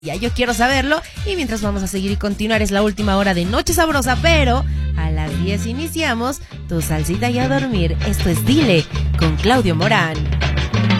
Ya yo quiero saberlo. Y mientras vamos a seguir y continuar, es la última hora de Noche Sabrosa, pero a las 10 iniciamos Tu Salsita y a dormir. Esto es Dile con Claudio Morán.